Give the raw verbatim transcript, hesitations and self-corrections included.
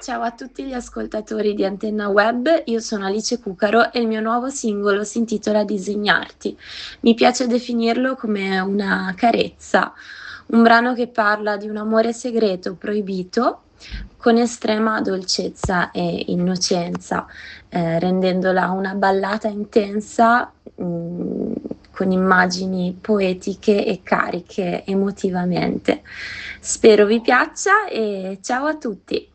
ciao a tutti gli ascoltatori di Antenna Web, io sono Alice Cucaro e il mio nuovo singolo si intitola Disegnarti. Mi piace definirlo come una carezza, un brano che parla di un amore segreto proibito con estrema dolcezza e innocenza, eh, rendendola una ballata intensa, mh, con immagini poetiche e cariche emotivamente. Spero vi piaccia e ciao a tutti!